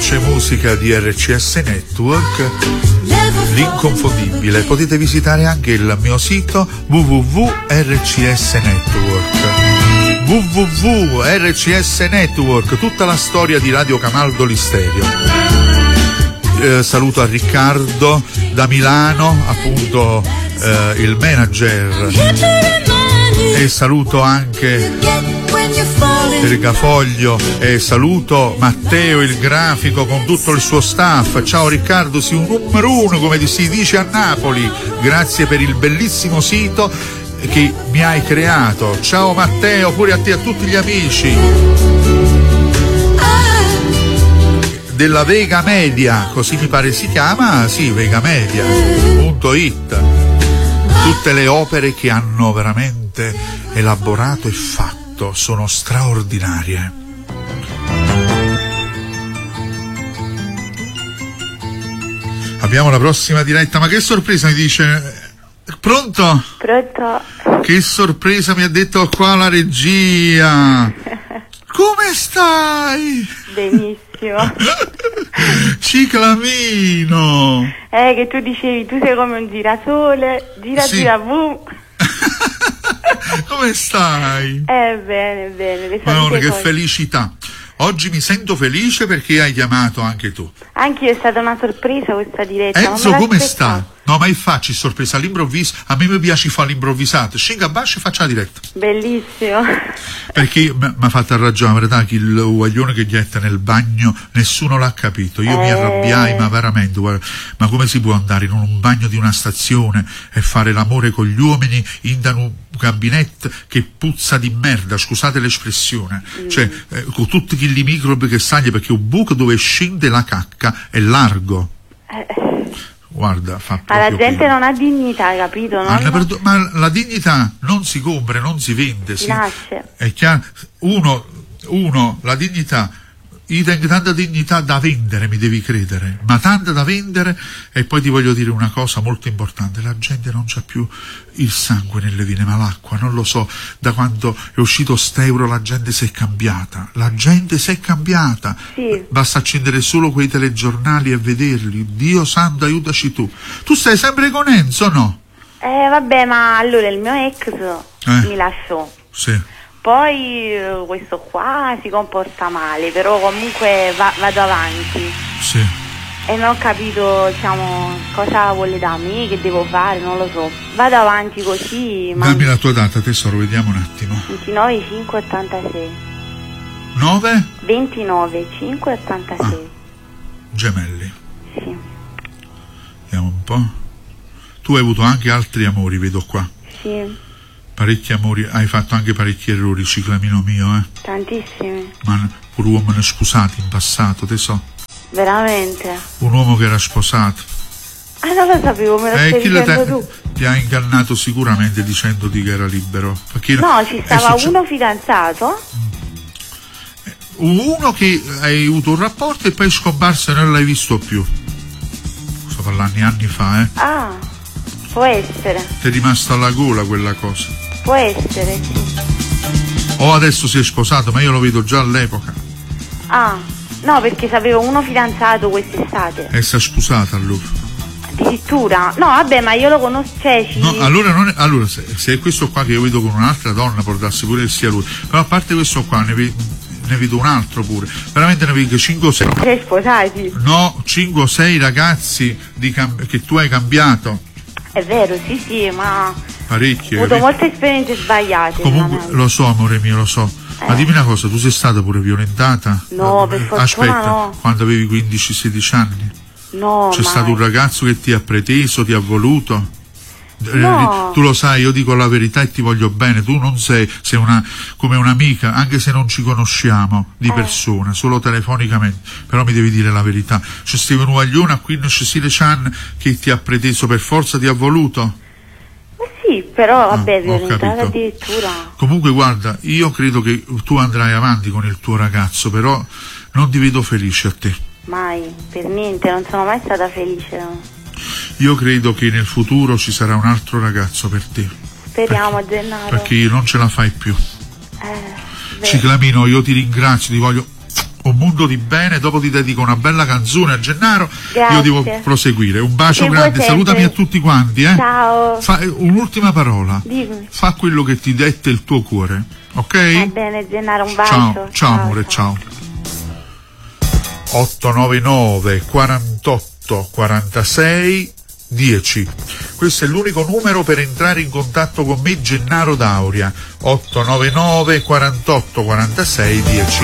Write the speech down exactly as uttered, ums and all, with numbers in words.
dolce musica di R C S Network, l'inconfondibile. Potete visitare anche il mio sito w w w punto r c s network w w w punto r c s network, tutta la storia di Radio Camaldoli Stereo. Eh, saluto a Riccardo da Milano, appunto eh, il manager, e saluto anche il Gafoglio, e saluto Matteo il grafico con tutto il suo staff. Ciao Riccardo, sei un numero uno come si dice a Napoli, grazie per il bellissimo sito che mi hai creato. Ciao Matteo, pure a te e a tutti gli amici della Vega Media, così mi pare si chiama, sì, Vega Media punto it, tutte le opere che hanno veramente elaborato e fatto sono straordinarie. Abbiamo la prossima diretta, ma che sorpresa mi dice? Pronto? Pronto? Che sorpresa mi ha detto qua la regia. Come stai? Benissimo. Ciclamino. Eh, che tu dicevi, tu sei come un girasole, gira sì. gira boom. Come stai? Eh, bene, bene. Le Madonna, che cose. Felicità. Oggi mi sento felice perché hai chiamato anche tu. Anche io, è stata una sorpresa questa diretta. Enzo, non me come l'aspettavo. sta? No, ma facci sorpresa all'improvviso. A me mi piace fare l'improvvisato. Scenga a basso e faccia la diretta. Bellissimo. Perché mi ha fatto ragionare, verità, che il guaglione che getta nel bagno nessuno l'ha capito. Io eh... mi arrabbiai, ma veramente, guarda, ma come si può andare in un bagno di una stazione e fare l'amore con gli uomini in un gabinetto che puzza di merda, scusate l'espressione, mm. cioè eh, con tutti gli microbi che sali, perché un buco dove scende la cacca è largo. Eh... Guarda, fa ma la gente pieno. non ha dignità, capito? Non Ma, non... perdo- ma la dignità non si compra, non si vende, si nasce. È chiaro. Uno, uno, la dignità, io tengo tanta dignità da vendere, mi devi credere, ma tanta da vendere. E poi ti voglio dire una cosa molto importante: la gente non c'ha più il sangue nelle vene, ma l'acqua. Non lo so, da quando è uscito st'euro la gente si è cambiata, la gente si è cambiata. Sì. Basta accendere solo quei telegiornali e vederli. Dio santo, aiutaci tu. Tu stai sempre con Enzo, no? Eh vabbè, ma allora il mio ex eh. mi lasciò. Sì. Poi questo qua si comporta male, però comunque va, vado avanti. Sì. E non ho capito, diciamo, cosa vuole da me, che devo fare, non lo so. Vado avanti così. Ma... dammi la tua data, tesoro, vediamo un attimo. ventinove cinque ottantasei. nove? ventinove cinque ottantasei. Ah. Gemelli. Sì. Vediamo un po'. Tu hai avuto anche altri amori, vedo qua. Sì. Parecchi amori, hai fatto anche parecchi errori, ciclamino mio, eh? Tantissimi. Ma pure uomini scusati in passato, te so. Veramente? Un uomo che era sposato. Ah, non lo sapevo, me lo eh, stai chi dicendo te, tu. Ti ha ingannato sicuramente dicendoti che era libero. Perché no, ci stava succe- uno fidanzato. Uno che hai avuto un rapporto e poi è scomparso e non l'hai visto più. Sto parlando anni fa, eh? Ah, può essere. Ti è rimasta alla gola quella cosa. Può essere, sì. O adesso si è sposato, ma io lo vedo già all'epoca. Ah, no, perché sapevo uno fidanzato quest'estate. E si è scusata allora. Addirittura? No, vabbè, ma io lo conosco, cioè ci... No, allora, non è, allora se, se è questo qua che io vedo con un'altra donna, può darsi pure che sia lui. Però a parte questo qua, ne vedo, ne vedo un altro pure. Veramente ne vedo cinque o sei. Sei sposati? No, cinque o sei ragazzi di cam- che tu hai cambiato. È vero, sì, sì, ma... Parecchie. Ho avuto molte esperienze sbagliate. Comunque, lo so, amore mio, lo so. Eh. Ma dimmi una cosa, tu sei stata pure violentata? No, per fortuna Aspetta, no. quando avevi quindici sedici anni? No, C'è mai. stato un ragazzo che ti ha preteso, ti ha voluto? No. Tu lo sai, io dico la verità e ti voglio bene. Tu non sei, sei una, come un'amica, anche se non ci conosciamo di eh. persona, solo telefonicamente, però mi devi dire la verità. C'è stato un guaglione a quindici sedici anni che ti ha preteso per forza, ti ha voluto? Sì, però vabbè, Ah, violentata addirittura. Comunque guarda, io credo che tu andrai avanti con il tuo ragazzo, però non ti vedo felice a te. Mai, per niente, non sono mai stata felice. No. Io credo che nel futuro ci sarà un altro ragazzo per te. Speriamo, perché, Gennaro. Perché non ce la fai più. Eh, Ciclamino, io ti ringrazio, ti voglio un mondo di bene, dopo ti dedico una bella canzone a Gennaro. Grazie. Io devo proseguire. Un bacio Che grande, voi salutami sempre. a tutti quanti, eh. Ciao. Fa, un'ultima parola. Dimmi. Fa quello che ti dette il tuo cuore, ok? Va bene, Gennaro, un bacio. Ciao, ciao amore, ciao. otto nove nove quarantotto quarantasei dieci. Questo è l'unico numero per entrare in contatto con me, Gennaro D'Auria. otto nove nove quarantotto quarantasei dieci.